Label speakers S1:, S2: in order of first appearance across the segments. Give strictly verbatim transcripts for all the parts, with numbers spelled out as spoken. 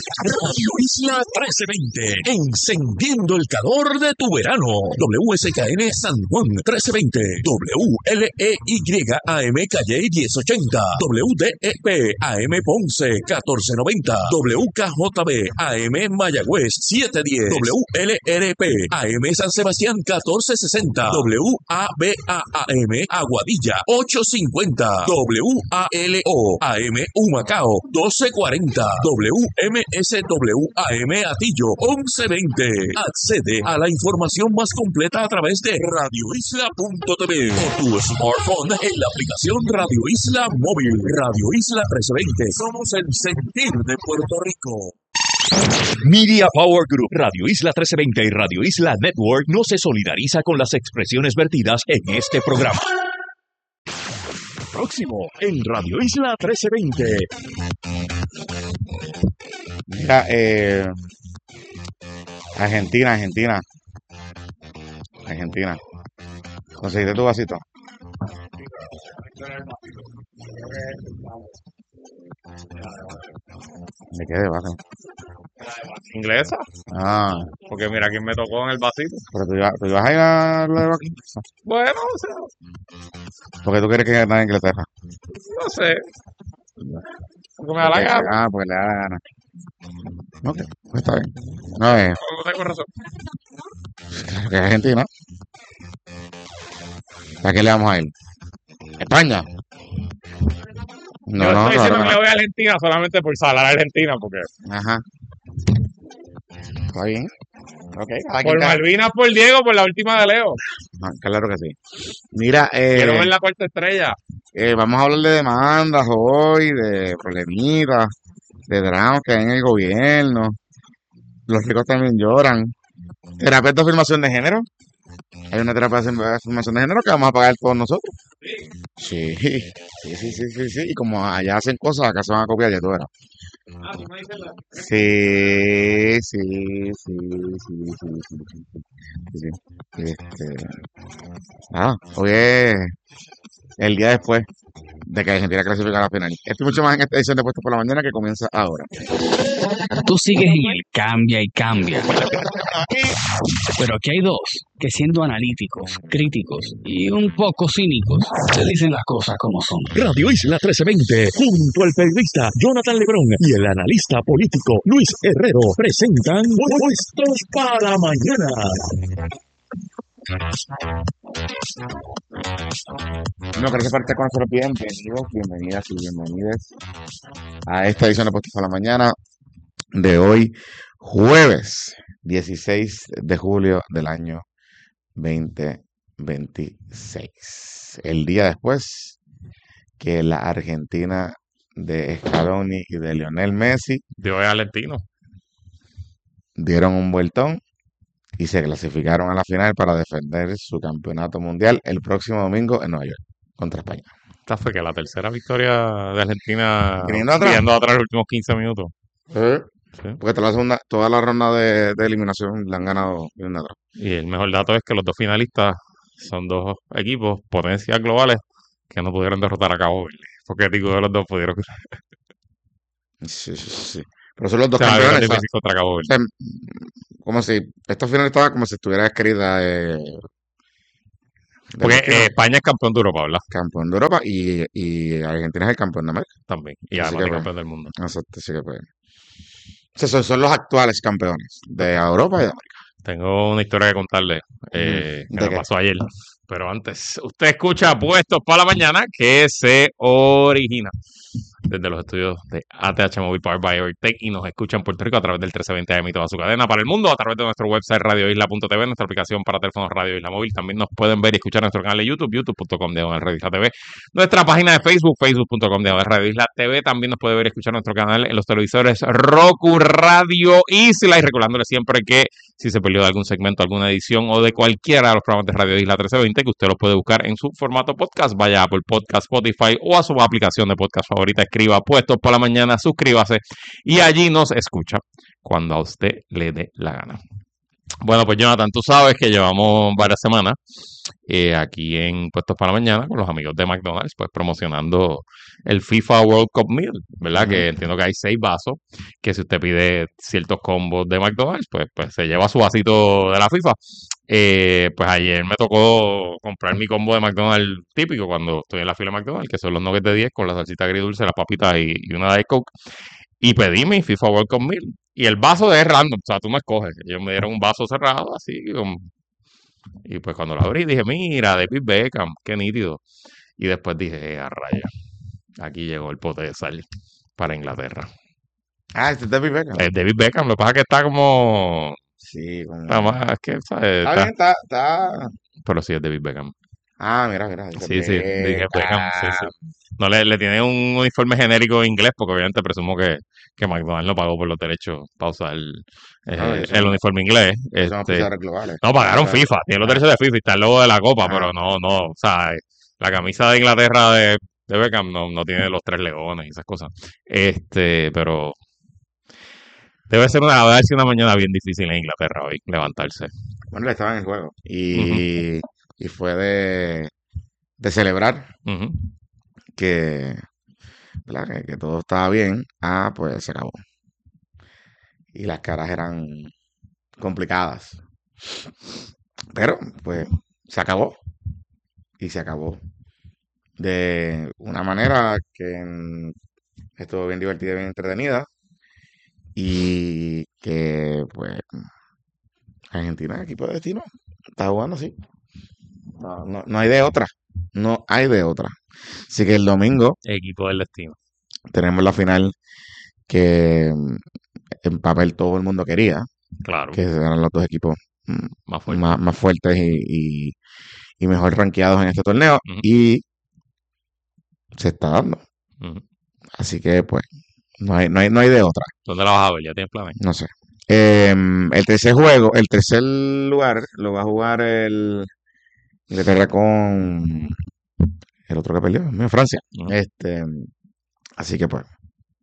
S1: Radio Isla trece veinte, encendiendo el calor de tu verano. W S K N San Juan trece veinte, W L E Y A M Calle diez ochenta, W D E P A M Ponce catorce noventa, W K J B A M Mayagüez siete diez, W L R P A M San Sebastián catorce sesenta, W A B A A M Aguadilla ocho cincuenta, W A L O A M Humacao doce cuarenta, W M S W A M Atillo once veinte. Accede a la información más completa a través de radio isla punto t v o tu smartphone en la aplicación Radio Isla Móvil. Radio Isla trece veinte. Somos el sentir de Puerto Rico. Media Power Group, Radio Isla trece veinte y Radio Isla Network no se solidariza con las expresiones vertidas en este programa. Próximo en Radio Isla trece veinte.
S2: Mira, eh, Argentina, Argentina. Argentina. ¿Conseguiste tu vasito? ¿De qué debate?
S3: ¿Inglesa?
S2: Ah,
S3: Porque mira quién me tocó en el vasito.
S2: pero tú ibas, tú ibas a ir a lo de vaquilla.
S3: Bueno, o sea,
S2: Porque tú quieres que gane Inglaterra.
S3: no sé. Porque me da la gana.
S2: Ah, porque le da la gana. Ok, pues está bien. No, eh,
S3: No tengo razón.
S2: claro que es Argentina. ¿A qué le vamos a ir? ¿España? No,
S3: Yo
S2: no,
S3: estoy
S2: claro
S3: diciendo
S2: que
S3: que le
S2: no.
S3: voy a Argentina solamente por salar a Argentina, porque
S2: Ajá. Está bien. Ok, cada quien
S3: por
S2: te-
S3: Malvinas, por Diego, por la última de Leo.
S2: Ah, claro que sí. Mira,
S3: Quiero
S2: eh,
S3: ver la cuarta estrella.
S2: eh, vamos a hablar de demandas hoy, de problemitas, de dramas que hay en el gobierno. Los ricos también lloran. Terapia de afirmación de género. Hay una terapia de afirmación de género que vamos a pagar todos nosotros. Sí, sí, sí, sí, sí, sí. Y como allá hacen cosas, acá se van a copiar, ya tú verás.
S3: Ah, tú me dices la...
S2: Sí, sí, sí, sí, sí, sí, sí, sí, sí. Este, ah, hoy es el día después de que Argentina clasifica a la final. Esto y mucho más en esta edición de Puestos por la Mañana que comienza ahora.
S4: Tú sigues en el cambia y cambia. Pero aquí hay dos que siendo analíticos, críticos y un poco cínicos, te dicen las cosas como son.
S1: Radio Isla trece veinte, junto al periodista Jonathan Lebrón y el analista político Luis Herrero, presentan Puestos para Mañana.
S2: Bueno, gracias por estar con nosotros. Bienvenidos, bienvenidas y bienvenidas a esta edición de Puestos por la Mañana de hoy, jueves dieciséis de julio del año veinte veintiséis. El día después que la Argentina de Scaloni y de Lionel Messi
S3: Yo es argentino.
S2: dieron un vueltón y se clasificaron a la final para defender su campeonato mundial el próximo domingo en Nueva York contra España.
S3: Esta fue que la tercera victoria de Argentina
S2: Viniendo atrás.
S3: viendo atrás los últimos quince minutos. Sí.
S2: Porque toda la segunda, toda la ronda de, de eliminación la han ganado viniendo atrás.
S3: Y el mejor dato es que los dos finalistas son dos equipos, potencias globales, que no pudieron derrotar a Cabo Verde. Porque digo de los dos pudieron.
S2: Sí, sí, sí, sí. Pero son los dos
S3: O sea,
S2: campeones.
S3: era
S2: o sea,
S3: difícil contra Cabo
S2: o
S3: Verde.
S2: sea, como si esta final estaba como si estuviera escrita de, de
S3: Porque
S2: destino.
S3: eh, España es campeón de Europa, ¿verdad?
S2: Campeón de Europa y, y Argentina es el campeón de América.
S3: También. Y
S2: Así
S3: además
S2: que
S3: de
S2: pues,
S3: campeón del mundo.
S2: exacto, sí que pues. O sea, son, son los actuales campeones de Europa y de América.
S3: Tengo una historia que contarle eh,
S2: Ujú.
S3: que
S2: ¿De
S3: me
S2: qué?
S3: pasó ayer. Pero antes, usted escucha Puestos para la Mañana, que se origina desde los estudios de A T H Móvil Powered by Evertech y nos escucha en Puerto Rico a través del trece veinte A M y toda su cadena para el mundo, a través de nuestro website radio isla punto t v, nuestra aplicación para teléfonos Radio Isla Móvil. También nos pueden ver y escuchar en nuestro canal de YouTube, youtube punto com diagonal Radio Isla T V, nuestra página de Facebook, facebook punto com diagonal Radio Isla T V. También nos puede ver y escuchar nuestro canal en los televisores Roku Radio Isla, y recordándole siempre que si se perdió de algún segmento, alguna edición o de cualquiera de los programas de Radio Isla trece veinte, que usted lo puede buscar en su formato podcast, vaya a Apple Podcast, Spotify o a su aplicación de podcast favorita, escriba Puestos por la Mañana, suscríbase y allí nos escucha cuando a usted le dé la gana. Bueno, pues Jonathan, tú sabes que llevamos varias semanas eh, aquí en Puestos para la Mañana con los amigos de McDonald's, pues promocionando el FIFA World Cup Meal, ¿verdad?
S2: Ujú.
S3: Que entiendo que hay seis vasos, que si usted pide ciertos combos de McDonald's, pues, pues se lleva su vasito de la FIFA. Eh, pues ayer me tocó comprar mi combo de McDonald's típico cuando estoy en la fila de McDonald's, que son los nuggets de diez con la salsita agridulce, las papitas y, y una de Coke. Y pedí mi FIFA World Cup Meal. Y el vaso es random, o sea, tú no escoges. Ellos me dieron un vaso cerrado, así. como- Y pues cuando lo abrí dije, mira, David Beckham, qué nítido. Y después dije, eh, a raya, aquí llegó el pote de sal para Inglaterra.
S2: Ah, este es David Beckham.
S3: Es David Beckham, lo que pasa es que está como...
S2: Sí, como...
S3: Está más, es que, ¿sabes?
S2: Está
S3: Está-
S2: bien, está, está...
S3: pero sí es David Beckham.
S2: Ah, mira, mira. dice
S3: Sí, sí, dije Beckham, sí, sí.
S2: Beckham.
S3: No le, le tiene un uniforme genérico inglés, porque obviamente presumo que, que McDonald's no pagó por los derechos para usar el, eh,
S2: No, eso
S3: el
S2: no-
S3: uniforme inglés.
S2: Esos son
S3: Este,
S2: auspiciadores globales.
S3: no, pagaron
S2: Ah,
S3: FIFA, tiene los
S2: ah,
S3: derechos de FIFA y está el logo de la copa,
S2: ah,
S3: pero no, no, o sea, la camisa de Inglaterra de, de Beckham no, no tiene los tres leones y esas cosas. Este, pero debe ser una, debe ser una mañana bien difícil en Inglaterra hoy, levantarse.
S2: Bueno, le estaba en el juego.
S3: Ujú,
S2: Y, y fue de, de celebrar
S3: ujú.
S2: que, ¿verdad? Que, que todo estaba bien. Ah, pues se acabó. Y las caras eran complicadas. Pero, pues, se acabó. Y se acabó de una manera que mm, estuvo bien divertida y bien entretenida. Y que, pues, Argentina, equipo de destino, está jugando así. No, no, no hay de otra. No hay de otra. Así que el domingo
S3: Equipo del destino.
S2: tenemos la final que mm, en papel todo el mundo quería,
S3: Claro,
S2: que se ganan los dos equipos mm,
S3: más fuerte.
S2: más, más fuertes y, y- y mejor rankeados en este torneo.
S3: Ujú,
S2: Y se está dando.
S3: ujú.
S2: Así que, pues, no hay, no hay, no hay de otra.
S3: ¿Dónde la vas a ver? ¿Ya tienes planes?
S2: No sé. Em, el tercer juego, el tercer lugar lo va a jugar el Inglaterra con el otro que perdió, mío, Francia.
S3: Ujú.
S2: Este, así que pues,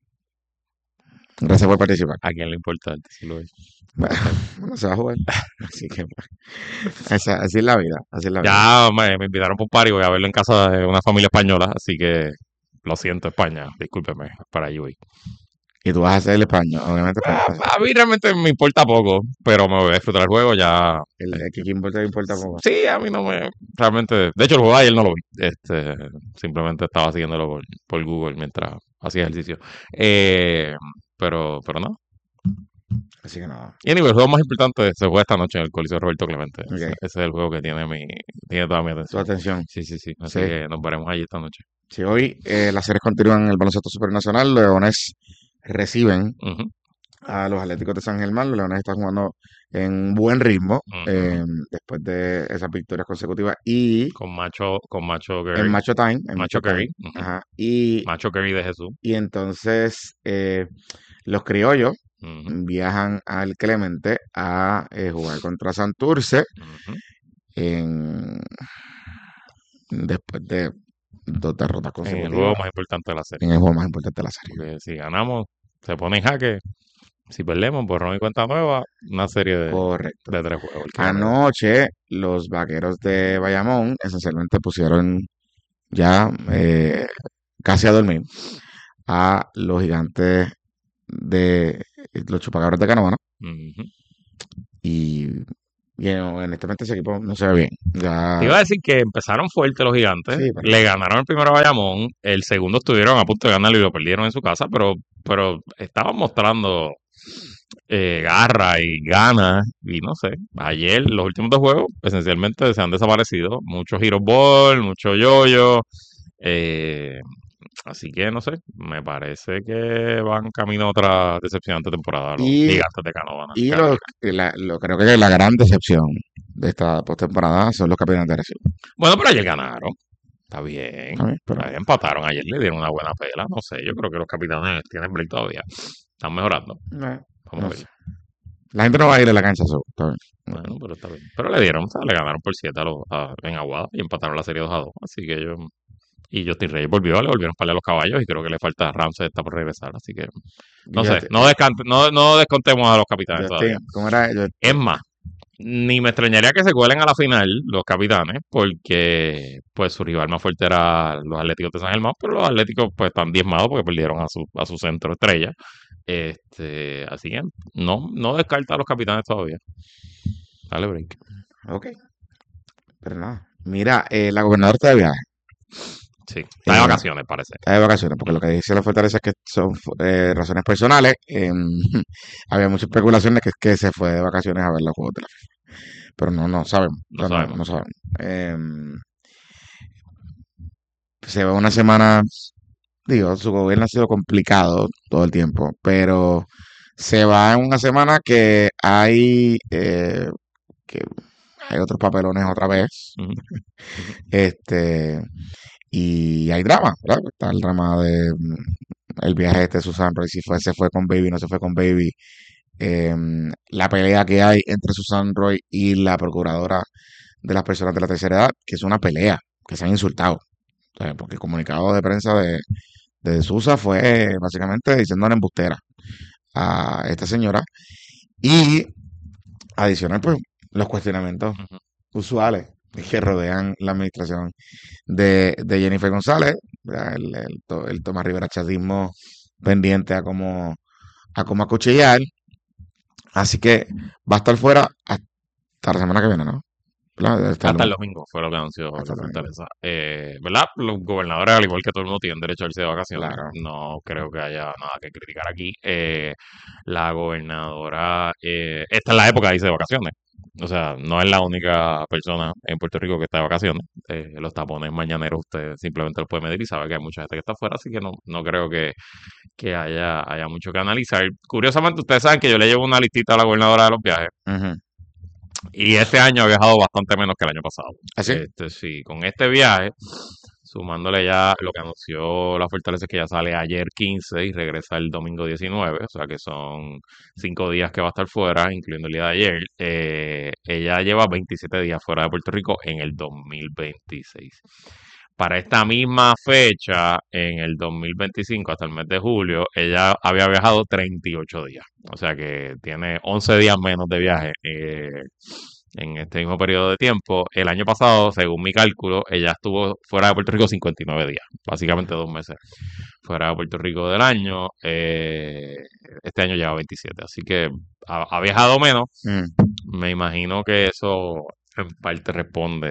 S2: gracias por participar.
S3: ¿A quién le importa el título?
S2: Bueno, bueno, se va a jugar. Así que pues, esa- así es la vida, así es la vida.
S3: Ya me, me invitaron por un party, voy a verlo en casa de una familia española, así que lo siento, España, discúlpeme, para allí voy.
S2: Y tú vas a hacer el español, obviamente.
S3: A,
S2: Pues,
S3: a mí realmente me importa poco, pero me voy a disfrutar el juego ya.
S2: el, el que importa, importa poco.
S3: Sí, a mí no me... Realmente, de hecho el juego de ayer no lo vi, este, simplemente estaba siguiéndolo por, por Google mientras hacía ejercicio. Eh, pero, pero no.
S2: Así que nada.
S3: Y anyway, el juego más importante se juega esta noche en el Coliseo Roberto Clemente.
S2: Ok.
S3: Ese, ese es el juego que tiene mi, tiene toda mi
S2: Su
S3: atención.
S2: atención.
S3: Sí, sí, sí. Así
S2: Sí.
S3: que nos veremos allí esta noche.
S2: Si hoy eh, las series continúan en el baloncesto supernacional, los Leones reciben
S3: Ujú,
S2: a los Atléticos de San Germán. Los Leones están jugando en buen ritmo
S3: ujú.
S2: eh, después de esas victorias consecutivas. Y
S3: Con Macho, con Macho
S2: en
S3: Curry.
S2: Macho Time, en
S3: Macho
S2: Macho Time.
S3: Curry. Ujú.
S2: Ajá. Y,
S3: Macho Curry de Jesús.
S2: y entonces eh, los criollos
S3: Ujú,
S2: viajan al Clemente a eh, jugar contra Santurce
S3: ujú.
S2: en, después de dos derrotas
S3: En el juego
S2: consecutivas
S3: más importante de la serie.
S2: en el juego más importante de la serie.
S3: Porque si ganamos, se pone en jaque. Si perdemos, borrón y cuenta nueva, una serie de,
S2: Correcto.
S3: de tres juegos. el que gane.
S2: Anoche los vaqueros de Bayamón esencialmente pusieron ya eh, casi a dormir a los gigantes de los chupacabras de Canóvana
S3: Ujú.
S2: y, y honestamente ese equipo no se ve bien. Ya,
S3: Te iba a decir que empezaron fuerte los gigantes,
S2: Sí, pero-
S3: le ganaron el primero a Bayamón, el segundo estuvieron a punto de ganarlo y lo perdieron en su casa, pero, pero estaban mostrando eh, garra y ganas, y no sé, ayer los últimos dos juegos esencialmente se han desaparecido, mucho hero ball, mucho yoyo, eh, así que no sé, me parece que van camino a otra decepcionante temporada los
S2: Y-
S3: gigantes de Canóvana.
S2: y
S3: Claro.
S2: lo, la- lo- creo que la gran decepción de esta postemporada son los Capitanes de Arecibo.
S3: Bueno, pero ayer ganaron. Está bien.
S2: Está bien, pero-
S3: Ahí empataron ayer, le dieron una buena pela. No sé, yo creo que los capitanes tienen break todavía. Están mejorando.
S2: Eh,
S3: Vamos
S2: no
S3: a ver.
S2: sé. La gente no va a ir a la cancha, so, está bien.
S3: Bueno, pero está bien. Pero le dieron, o sea, le ganaron por siete a los, a- en Aguada y empataron la serie dos a dos. Así que yo. Y Justin Reyes volvió, le volvieron para a los caballos y creo que le falta Ramsey, está por regresar. Así que. No
S2: Y
S3: sé,
S2: Justin-
S3: no, descante- no, no descontemos a los capitanes todavía.
S2: Justin, ¿cómo era? Yo-
S3: Es más, Ni me extrañaría que se cuelen a la final los Capitanes, porque pues su rival más fuerte era los Atléticos de San Germán, pero los Atléticos pues están diezmados porque perdieron a su, a su centro estrella. Este, así que no, no descarta a los Capitanes todavía. Dale break.
S2: Ok. Pero nada. Mira, eh, la gobernadora está de viaje.
S3: Sí, está de
S2: Eh,
S3: vacaciones, parece.
S2: Está de vacaciones, porque lo que dice la fortaleza es que son eh, razones personales. em, había muchas especulaciones que, que se fue de vacaciones a ver los juegos de la FIFA. Pero no, no sabemos.
S3: No
S2: No, no,
S3: sabemos.
S2: no sabemos. Em, se va una semana, digo, su gobierno ha sido complicado todo el tiempo, pero se va en una semana que hay, eh, que hay otros papelones otra vez.
S3: Ujú, ujú.
S2: Este, y hay drama, ¿verdad? Está el drama de mm, el viaje este de Susan Roy, si fue, se fue con Baby, no se fue con Baby. Em, la pelea que hay entre Susan Roy y la procuradora de las personas de la tercera edad, que es una pelea, que se han insultado. O sea, porque el comunicado de prensa de, de Susa fue básicamente diciendo una embustera a esta señora. Y adicional, pues, los cuestionamientos
S3: Ujú.
S2: usuales que rodean la administración de, de Jennifer González, ¿verdad? El, el, to- el Tomás Rivera chavismo pendiente a cómo, a cómo acuchillar. Así que va a estar fuera hasta la semana que viene, ¿no? ¿Verdad? Debe estar
S3: Hasta el
S2: lunes,
S3: domingo fue lo que anunció
S2: hasta
S3: la
S2: el domingo.
S3: fortaleza. Eh, ¿verdad? Los gobernadores, al igual que todo el mundo, tienen derecho a irse de vacaciones.
S2: Claro.
S3: No creo que haya nada que criticar aquí. Eh, la gobernadora, eh, esta es la época de irse de vacaciones. O sea, no es la única persona en Puerto Rico que está de vacaciones. Eh, los tapones mañaneros usted simplemente los puede medir y sabe que hay mucha gente que está afuera, así que no, no creo que, que haya, haya mucho que analizar. Curiosamente, ustedes saben que yo le llevo una listita a la gobernadora de los viajes.
S2: Ujú.
S3: Y este año ha viajado bastante menos que el año pasado.
S2: ¿Así?
S3: Este, sí, con este viaje, sumándole ya lo que anunció la Fortaleza, es que ya sale ayer quince y regresa el domingo diecinueve, o sea que son cinco días que va a estar fuera, incluyendo el día de ayer. Eh, ella lleva veintisiete días fuera de Puerto Rico en el dos mil veintiséis. Para esta misma fecha, en el dos mil veinticinco, hasta el mes de julio, ella había viajado treinta y ocho días. O sea que tiene once días menos de viaje eh, en este mismo periodo de tiempo. El año pasado, según mi cálculo, ella estuvo fuera de Puerto Rico cincuenta y nueve días, básicamente dos meses fuera de Puerto Rico del año. Eh, este año lleva veintisiete, así que ha, ha viajado menos.
S2: Mm.
S3: Me imagino que eso en parte responde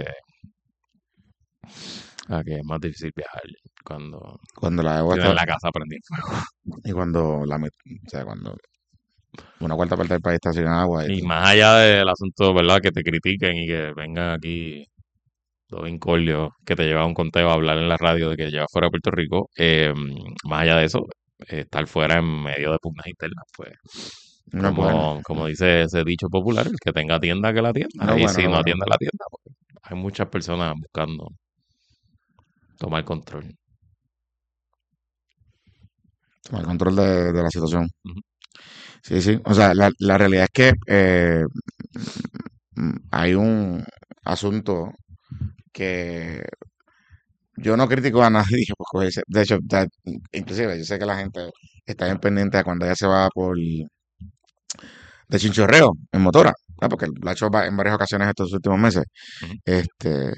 S3: a que es más difícil viajar cuando
S2: Cuando la agua
S3: tienes
S2: está,
S3: la casa prendida.
S2: y cuando la, met- o sea, cuando una cuarta parte del país está sin agua
S3: Y
S2: y,
S3: más allá del asunto, ¿verdad? Que te critiquen y que vengan aquí dos incordios que te llevan un conteo a hablar en la radio de que llevas fuera de Puerto Rico. Eh, más allá de eso, eh, estar fuera en medio de pugnas internas, pues,
S2: no es bueno.
S3: como, como dice ese dicho popular, el que tenga tienda que la tienda.
S2: No es
S3: Y
S2: bueno,
S3: si
S2: no
S3: no
S2: es bueno.
S3: atiende la tienda, pues, hay muchas personas buscando tomar control.
S2: Toma el control de, de la situación.
S3: Ujú.
S2: Sí, sí. O sea, la, la realidad es que eh, mm, hay un asunto que yo no critico a nadie, por cogerse. De hecho, da- inclusive yo sé que la gente está bien pendiente de cuando ella se va por de chinchorreo en motora, ¿verdad? Porque lo ha hecho va- en varias ocasiones estos últimos meses.
S3: Ujú.
S2: Este,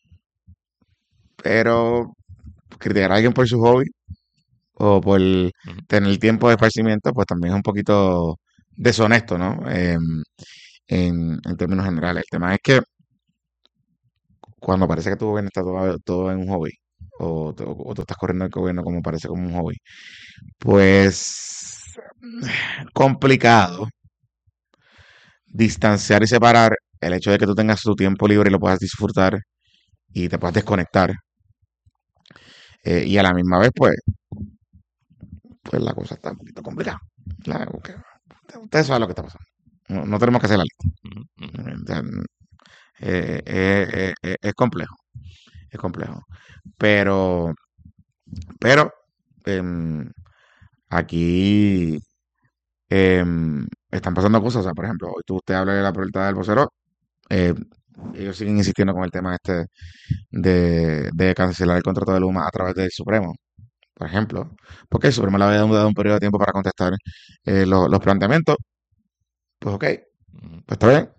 S2: pero criticar a alguien por su hobby o por
S3: Ujú.
S2: tener tiempo de esparcimiento, pues también es un poquito deshonesto, ¿no? Em, en, en términos generales. El tema es que cuando parece que tu gobierno está todo, todo en un hobby, o, tú- o tú estás corriendo el gobierno como parece como un hobby, pues complicado distanciar y separar el hecho de que tú tengas tu tiempo libre y lo puedas disfrutar y te puedas desconectar. eh, y a la misma vez, pues, pues la cosa está un poquito complicada. La- porque ustedes saben lo que está pasando. No, no tenemos que hacer la lista.
S3: Ujú. Ujú.
S2: Eh, o sea, eh, eh, eh, eh, es complejo, es complejo. Pero, pero, em, aquí em, están pasando cosas. O sea, por ejemplo, hoy tú usted habla de la portada del vocero. eh, Ellos siguen insistiendo con el tema este de, de cancelar el contrato de Luma a través del Supremo, por ejemplo, porque el Supremo le había dado un periodo de tiempo para contestar eh, lo- los planteamientos. Pues ok,
S3: Ujú.
S2: pues está bien.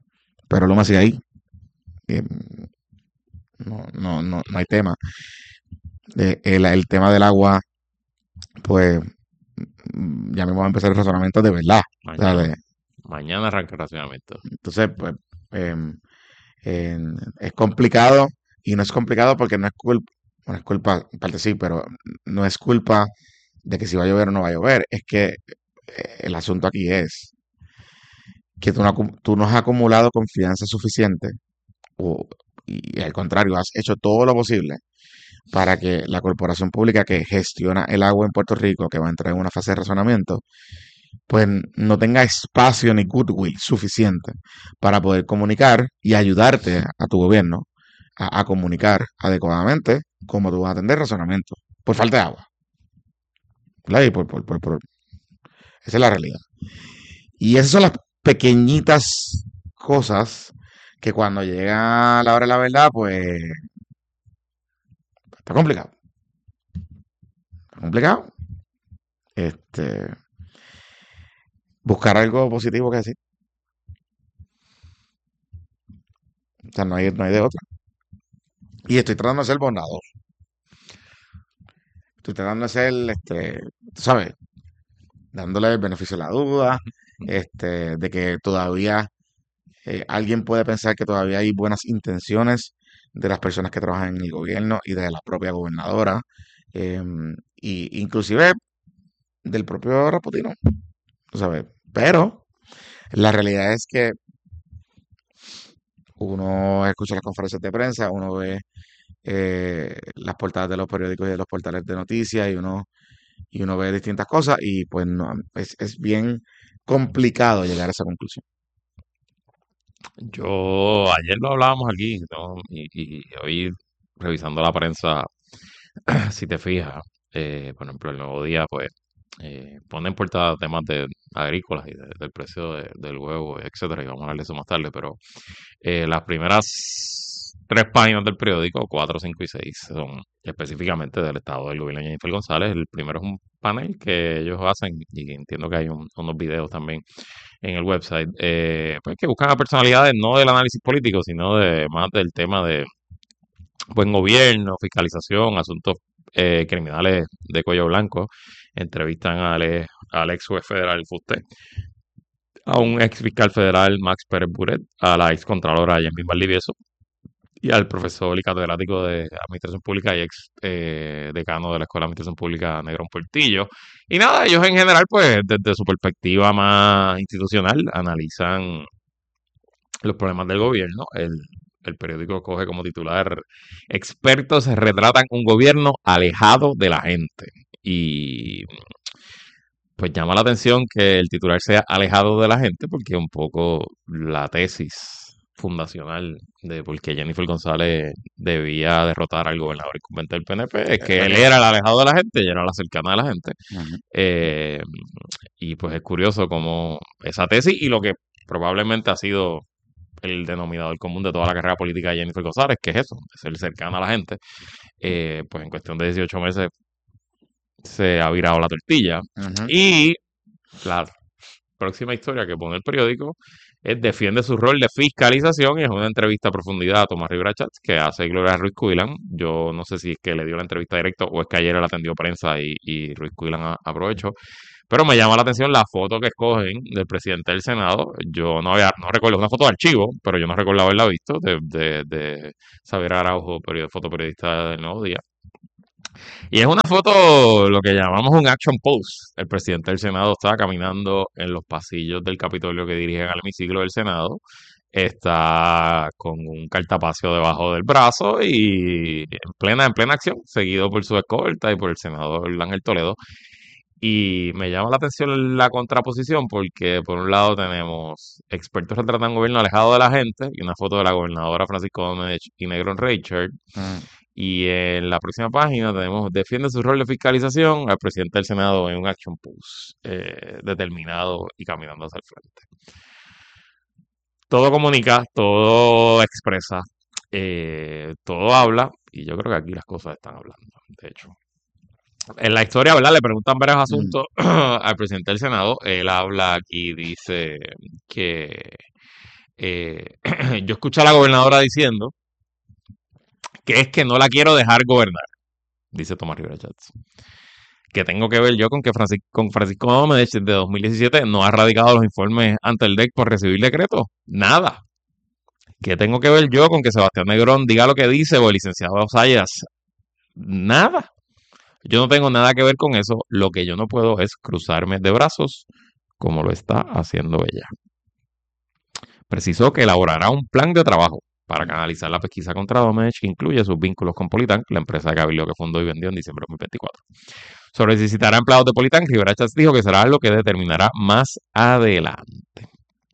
S2: pero Luma sigue ahí. Eh, no, no, no, no hay tema. Eh, el, el tema del agua, pues mm, ya mismo va a empezar el razonamiento de verdad. O sea,
S3: Mañana,
S2: de-
S3: mañana arranca el racionamiento.
S2: entonces, pues, em, em, es complicado y no es complicado porque no es culpa, bueno, es culpa, en parte sí, pero no es culpa de que si va a llover o no va a llover. Es que eh, el asunto aquí es que tú no, acu- tú no has acumulado confianza suficiente o, y al contrario, has hecho todo lo posible para que la corporación pública que gestiona el agua en Puerto Rico, que va a entrar en una fase de razonamiento, pues no tenga espacio ni goodwill suficiente para poder comunicar y ayudarte a tu gobierno a, a comunicar adecuadamente cómo tú vas a atender razonamiento por falta de agua. ¿Verdad? Y por, por- por- por- esa es la realidad. Y esas son las pequeñitas cosas que cuando llega la hora de la verdad, pues está complicado. Está complicado. Este, buscar algo positivo que decir. O sea, no hay, no hay de otra. Y estoy tratando de ser bondadoso. Estoy tratando de ser, este, tú sabes, dándole el beneficio de la duda, este, de que todavía eh, alguien puede pensar que todavía hay buenas intenciones de las personas que trabajan en el gobierno y de la propia gobernadora, em, y inclusive del propio Raputino, tú sabes. Pero la realidad es que uno escucha las conferencias de prensa, uno ve eh, las portadas de los periódicos y de los portales de noticias y uno, y uno ve distintas cosas y pues no, es, es bien complicado llegar a esa conclusión.
S3: Yo, ayer lo hablábamos aquí, ¿no? Y, y hoy, revisando la prensa, si te fijas, eh, por ejemplo, el Nuevo Día, pues, eh, pone en portada temas de agrícolas y de- del precio de- del huevo, etcétera, y vamos a hablar de eso más tarde, pero eh, las primeras tres páginas del periódico, cuatro, cinco y seis, son específicamente del estado del gobierno de Jennifer González. El primero es un panel que ellos hacen, y entiendo que hay un- unos videos también en el website, eh, pues que buscan a personalidades no del análisis político, sino de más del tema de buen gobierno, fiscalización, asuntos eh, criminales de cuello blanco. Entrevistan al, ex- al ex juez federal Fuste, a un ex fiscal federal Max Pérez Buret, a la ex contralora Yasmín Valdivieso y al profesor y catedrático de Administración Pública y ex eh, decano de la Escuela de Administración Pública Negrón Portillo. Y nada, ellos en general, pues desde su perspectiva más institucional, analizan los problemas del gobierno. El, el periódico coge como titular: expertos retratan un gobierno alejado de la gente. Y pues llama la atención que el titular sea alejado de la gente, porque un poco la tesis fundacional de por qué Jennifer González debía derrotar al gobernador incumbente del P N P es que él era el alejado de la gente y era la cercana de la gente.
S2: Ujú.
S3: Eh, y pues es curioso cómo esa tesis y lo que probablemente ha sido el denominador común de toda la carrera política de Jennifer González, que es eso, de ser cercana a la gente, eh, pues en cuestión de dieciocho meses se ha virado la tortilla.
S2: Ujú.
S3: Y la próxima historia que pone el periódico es: defiende su rol de fiscalización, y es una entrevista a profundidad a Tomás Rivera Chats que hace Gloria Ruiz Cuilán. Yo no sé si es que le dio la entrevista directa o es que ayer él atendió prensa y, y Ruiz Cuilán aprovechó. Pero me llama la atención la foto que escogen del presidente del Senado. Yo no había, no recuerdo, una foto de archivo, pero yo no recuerdo haberla visto, de, de, de Xavier Araujo, period- fotoperiodista del Nuevo Día. Y es una foto, lo que llamamos un action pose. El presidente del Senado está caminando en los pasillos del Capitolio que dirigen al hemiciclo del Senado. Está con un cartapacio debajo del brazo y en plena, en plena acción, seguido por su escolta y por el senador Ángel Toledo. Y me llama la atención la contraposición porque por un lado tenemos expertos retratan gobierno alejado de la gente y una foto de la gobernadora Francisco Domenech y Negron Richard.
S2: Mm.
S3: Y en la próxima página tenemos: defiende su rol de fiscalización al presidente del Senado en un action pose, eh, determinado y caminando hacia el frente. Todo comunica, todo expresa, eh, todo habla, y yo creo que aquí las cosas están hablando, de hecho. En la historia, ¿verdad? Le preguntan varios
S2: Mm.
S3: asuntos al presidente del Senado. Él habla aquí, dice que eh, yo escuché a la gobernadora diciendo que es que no la quiero dejar gobernar, dice Tomás Rivera Chats. ¿Qué tengo que ver yo con que Francisco, con Francisco Gómez desde dos mil diecisiete no ha radicado los informes ante el D E C por recibir decretos? Nada. ¿Qué tengo que ver yo con que Sebastián Negrón diga lo que dice o el licenciado Sayas? Nada. Yo no tengo nada que ver con eso. Lo que yo no puedo es cruzarme de brazos como lo está haciendo ella. Precisó que elaborará un plan de trabajo para canalizar la pesquisa contra Domecq, que incluye sus vínculos con Politank, la empresa de cabildo que fundó y vendió en diciembre de dos mil veinticuatro. Sobre si citará empleados de Politank, Rivera Chats dijo que será algo que determinará más adelante.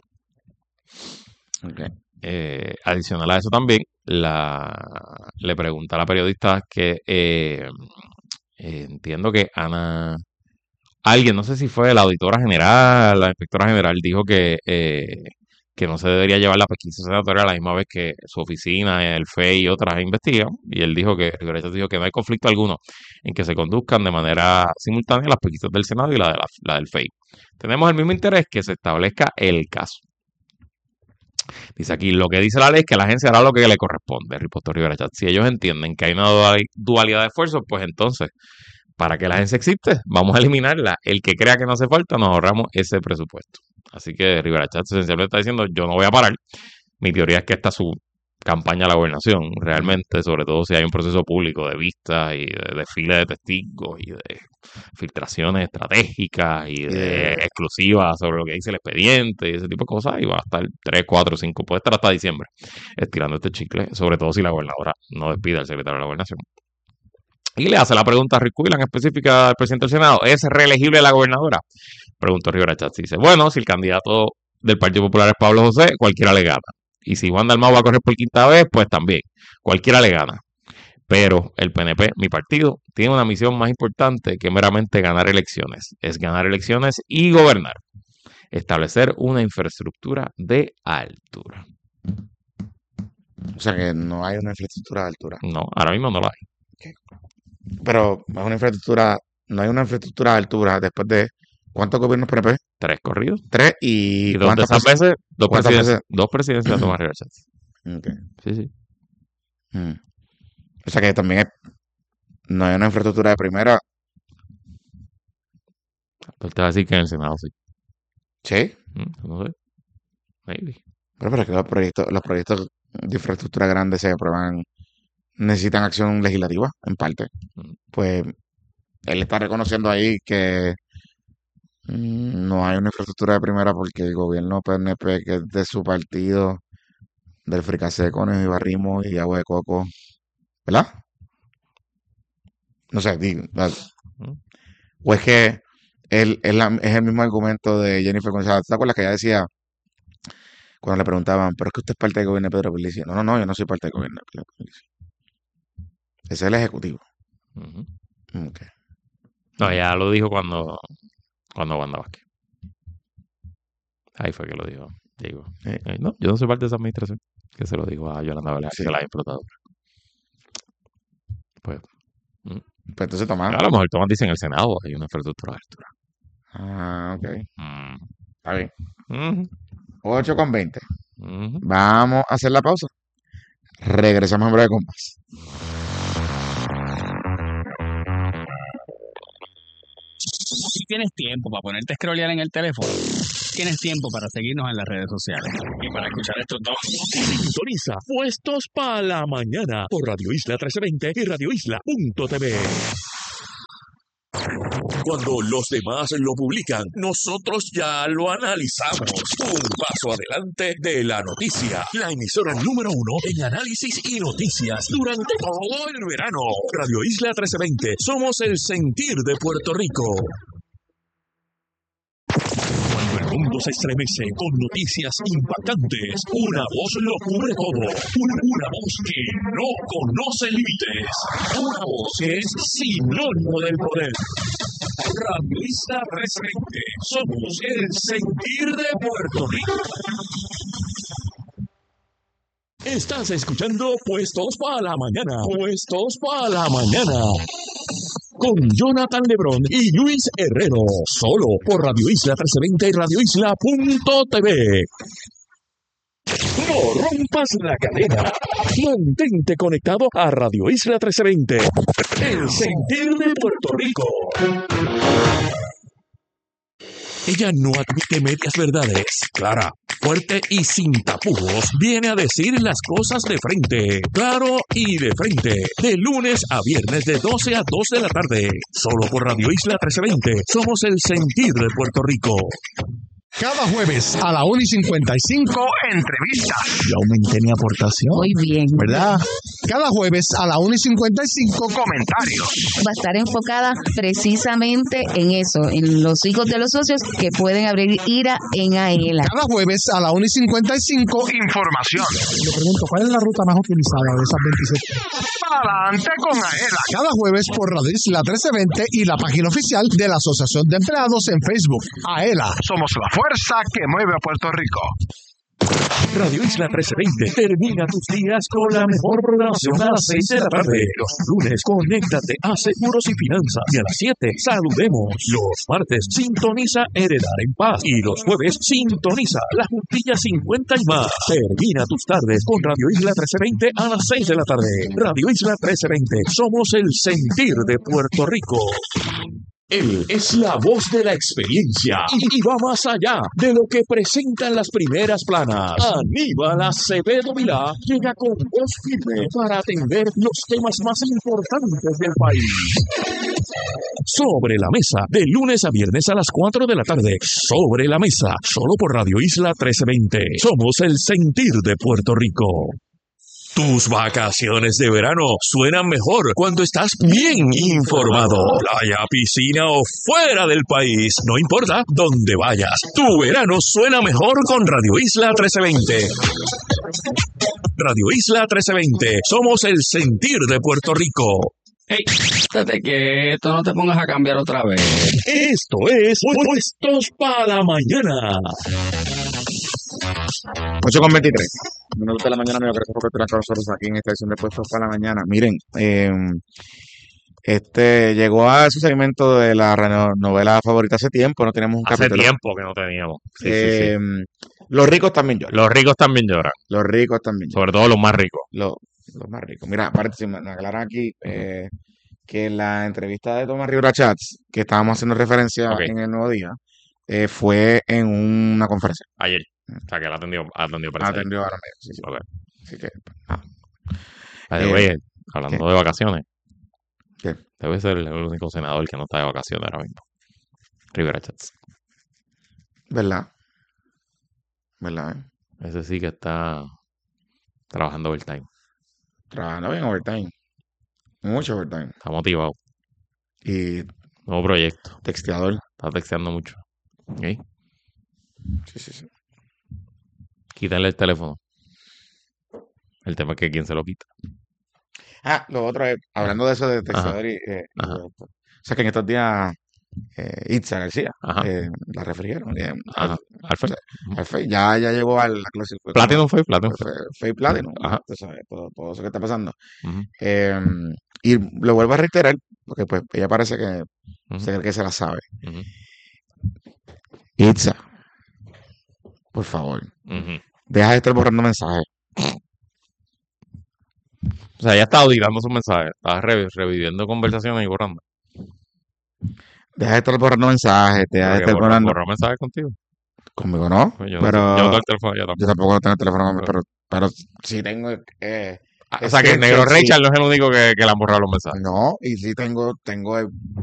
S2: Okay.
S3: Eh, adicional a eso también, la, le pregunta a la periodista que eh, eh, entiendo que Ana, alguien, no sé si fue la auditora general, la inspectora general, dijo que, eh, que no se debería llevar la pesquisa senatorial a la misma vez que su oficina, el F E I y otras investigan. Y él dijo que, Rivera Chats dijo que no hay conflicto alguno en que se conduzcan de manera simultánea las pesquisas del Senado y la, de la, la del F E I. Tenemos el mismo interés que se establezca el caso. Dice aquí, lo que dice la ley es que la agencia hará lo que le corresponde, riposto Rivera Chats. Si ellos entienden que hay una dualidad de esfuerzos, pues entonces, ¿para qué la agencia existe? Vamos a eliminarla. El que crea que no hace falta, nos ahorramos ese presupuesto. Así que Rivera Chats esencialmente está diciendo, yo no voy a parar. Mi teoría es que esta es su campaña a la gobernación, realmente, sobre todo si hay un proceso público de vistas y de desfile de testigos y de filtraciones estratégicas y de
S2: Yeah.
S3: exclusivas sobre lo que dice el expediente y ese tipo de cosas, y va a estar tres, cuatro, cinco, puede estar hasta diciembre estirando este chicle, sobre todo si la gobernadora no despide al secretario de la gobernación. Y le hace la pregunta a Rick Whelan, específica al presidente del Senado, ¿es reelegible la gobernadora? Preguntó Rivera Chats. Dice, bueno, si el candidato del Partido Popular es Pablo José, cualquiera le gana. Y si Juan Dalmau va a correr por quinta vez, pues también, cualquiera le gana. Pero el P N P, mi partido, tiene una misión más importante que meramente ganar elecciones. Es ganar elecciones y gobernar. Establecer una infraestructura de altura.
S2: O sea que no hay una infraestructura de altura.
S3: No, ahora mismo no la hay.
S2: Okay. Pero es una infraestructura, no hay una infraestructura de altura después de ¿cuántos gobiernos P N P?
S3: Tres corridos.
S2: Tres y,
S3: Y dos de
S2: ¿cuántas
S3: esas
S2: veces?
S3: veces, dos
S2: ¿Cuántas
S3: presidencias,
S2: veces?
S3: dos presidencias de Tomás Rivera Chats.
S2: Okay.
S3: Sí, sí.
S2: Mm. O sea que también es- no hay una infraestructura de primera.
S3: Pues te va a decir que en el Senado sí.
S2: Sí,
S3: Mm, No sé. Maybe.
S2: pero, pero es que los proyectos, los proyectos de infraestructura grandes se aprueban, necesitan acción legislativa, en parte.
S3: Mm.
S2: Pues él está reconociendo ahí que mm, no hay una infraestructura de primera porque el gobierno P N P, que es de su partido, del fricasé, conejo y barrimo y agua de coco, ¿verdad? No sé, di- la-
S3: Mm.
S2: o es que él, es, la- es el mismo argumento de Jennifer González. ¿Te acuerdas que ella decía cuando le preguntaban, pero es que usted es parte del gobierno de Pedro Pierluisi? No, no, no, yo no soy parte del gobierno de Pedro Pierluisi. Ese es el ejecutivo.
S3: Ujú.
S2: Ok.
S3: No, ella lo dijo cuando, cuando Wanda Vázquez. Ahí fue que lo dijo. Digo, eh, eh, no, yo no soy parte de esa administración. Que se lo dijo a Yolanda Velázquez,
S2: Sí.
S3: que la ha explotado. Pues, mm,
S2: Pues entonces Tomás.
S3: a lo mejor Tomás dice en el Senado hay una infraestructura de altura.
S2: Ah, ok.
S3: Mm,
S2: Está bien.
S3: ujú,
S2: ocho con veinte.
S3: ujú.
S2: Vamos a hacer la pausa. Regresamos en breve con más.
S4: Si tienes tiempo para ponerte a scrollear en el teléfono, tienes tiempo para seguirnos en las redes sociales y para escuchar estos dos.
S1: Sintoniza Puestos para la Mañana por Radio Isla trece veinte y radio isla punto t v. Cuando los demás lo publican, nosotros ya lo analizamos. Un paso adelante de la noticia. La emisora número uno en análisis y noticias durante todo el verano. Radio Isla trece veinte. Somos el sentir de Puerto Rico. Cuando el mundo se estremece con noticias impactantes, una voz lo cubre todo. Una, una voz que no conoce límites. Una voz que es sinónimo del poder. Radio Isla trece veinte. Somos el sentir de Puerto Rico. Estás escuchando Puestos para la Mañana. Puestos para la Mañana. Con Jonathan Lebrón y Luis Herrero. Solo por Radio Isla trece veinte y radio isla punto t v. No rompas la cadena. Mantente conectado a Radio Isla trece veinte. El sentir de Puerto Rico. Ella no admite medias verdades. Clara, fuerte y sin tapujos, viene a decir las cosas de frente. Claro y de frente. De lunes a viernes de doce a dos de la tarde. Solo por Radio Isla trece veinte. Somos el sentir de Puerto Rico.
S5: Cada jueves a la una y cincuenta y cinco, entrevistas. Yo aumenté mi aportación.
S6: Muy bien.
S5: ¿Verdad? Cada jueves a la una y cincuenta y cinco, comentarios.
S6: Va a estar enfocada precisamente en eso, en los hijos de los socios que pueden abrir IRA en AELA.
S5: Cada jueves a la una y cincuenta y cinco, información. Le pregunto, ¿cuál es la ruta más utilizada de esas veintisiete? Adelante con AELA. Cada jueves por Radio Isla trece veinte y la página oficial de la Asociación de Empleados en Facebook. AELA, somos la fuerza que mueve a Puerto Rico.
S1: Radio Isla trece veinte termina tus días con la mejor programación a las seis de la tarde. Los lunes, conéctate a Seguros y Finanzas. Y a las siete, saludemos. Los martes, sintoniza Heredar en Paz. Y los jueves, sintoniza La Juntilla cincuenta y más. Termina tus tardes con Radio Isla trece veinte a las seis de la tarde. Radio Isla trece veinte, somos el sentir de Puerto Rico. Él es la voz de la experiencia y va más allá de lo que presentan las primeras planas. Aníbal Acevedo Vilá llega con voz firme para atender los temas más importantes del país. Sobre la mesa, de lunes a viernes a las cuatro de la tarde. Sobre la mesa, solo por Radio Isla trece veinte. Somos el sentir de Puerto Rico. Tus vacaciones de verano suenan mejor cuando estás bien informado. Playa, piscina o fuera del país, no importa dónde vayas. Tu verano suena mejor con Radio Isla trece veinte. Radio Isla trece veinte, somos el sentir de Puerto Rico.
S4: Hey, estate quieto, no te pongas a cambiar otra vez.
S1: Esto es Puestos para la Mañana.
S2: ocho con veintitrés. Minutos de la mañana, me gracias por estar con nosotros aquí en esta edición de Puestos para la Mañana. Miren, eh, este llegó a su segmento de la reno- novela favorita hace tiempo, no tenemos un
S3: Hace
S2: capítulo.
S3: tiempo que no teníamos. Sí, sí,
S2: Eh,
S3: sí.
S2: Los ricos también lloran.
S3: Los ricos también lloran,
S2: Los ricos también lloran.
S3: sobre todo los más ricos.
S2: Los, los más ricos. Mira, aparte, si me, me aclaran aquí eh, que la entrevista de Tomás Rivera Chats, que estábamos haciendo referencia
S3: Ok.
S2: en el Nuevo Día, eh, fue en una conferencia.
S3: Ayer. O sea, que él atendió, atendió prensa ayer.
S2: Atendió a la media. Sí, sí.
S3: Ok.
S2: Así que, ah,
S3: By the
S2: Eh,
S3: way, hablando
S2: ¿qué?
S3: de vacaciones,
S2: ¿Qué?
S3: debe ser el único senador que no está de vacaciones ahora mismo. Rivera Chats.
S2: ¿verdad? ¿Verdad? eh?
S3: Ese sí que está trabajando overtime.
S2: Trabajando bien overtime. Mucho overtime.
S3: Está motivado.
S2: Y
S3: Nuevo proyecto.
S2: texteador.
S3: Está texteando mucho. ¿Ok?
S2: Sí, sí, sí.
S3: Quítale el teléfono. El tema es que quién se lo quita.
S2: Ah, lo otro es, hablando de eso de texteador y, eh, y
S3: Ajá.
S2: de esto. O sea, que en estos días eh, Itza García
S3: Ajá.
S2: eh, la refrigieron. eh,
S3: Ajá. Alfred.
S2: al- al Fe- ya, ya llegó al la clase.
S3: Platinum fue, Platinum fue.
S2: Fake Platinum.
S3: Ajá.
S2: Tú sabes, todo, todo eso que está pasando.
S3: Ujú,
S2: Eh, y lo vuelvo a reiterar, porque pues ella parece que
S3: ujú,
S2: se cree que se la sabe.
S3: ujú,
S2: Itza, por favor,
S3: ujú.
S2: deja de estar borrando mensajes.
S3: O sea, ella está auditando sus mensajes. Está re- reviviendo conversaciones y borrando.
S2: Deja de estar borrando mensajes, deja de
S3: Porque
S2: estar
S3: borró,
S2: borrando.
S3: borró mensajes contigo.
S2: Conmigo no,
S3: Pues yo no,
S2: pero
S3: sé- yo no tengo el teléfono, yo
S2: yo
S3: tampoco.
S2: tampoco tengo el teléfono,
S3: Pero-
S2: pero, pero si tengo, eh,
S3: Ah, o sea, que el negro
S2: screenshots, sí.
S3: Richard no es el único que, que le han borrado los mensajes.
S2: No, y sí tengo, tengo